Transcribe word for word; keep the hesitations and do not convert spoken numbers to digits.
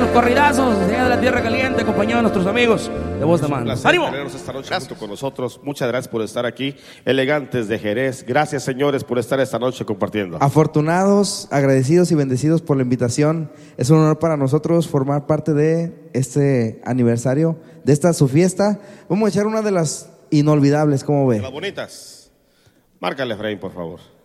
corridazos de allá de la Tierra Caliente, acompañado de nuestros amigos de Voz de Mando. ¡Ánimo! Tenernos esta noche junto con nosotros. Muchas gracias por estar aquí, elegantes de Jerez. Gracias, señores, por estar esta noche compartiendo. Afortunados, agradecidos y bendecidos por la invitación. Es un honor para nosotros formar parte de este aniversario, de esta su fiesta. Vamos a echar una de las inolvidables, ¿cómo ve? Las bonitas. Márcale, Efraín, por favor.